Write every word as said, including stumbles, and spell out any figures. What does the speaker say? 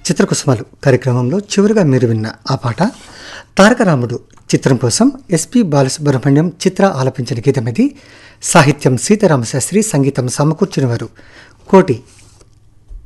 చిత్రకుసుమలు కార్యక్రమంలో చివరిగా మీరు విన్న ఆ పాట తారకరాముడు చిత్రం కోసం ఎస్పి బాలసుబ్రహ్మణ్యం చిత్ర ఆలపించిన గీతం ఇది. సాహిత్యం సీతారామశాస్త్రి, సంగీతం సమకూర్చిన వారు కోటి